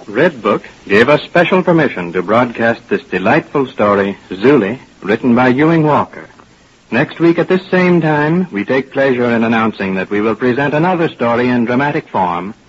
Red Book gave us special permission to broadcast this delightful story, Zuli, written by Ewing Walker. Next week at this same time, we take pleasure in announcing that we will present another story in dramatic form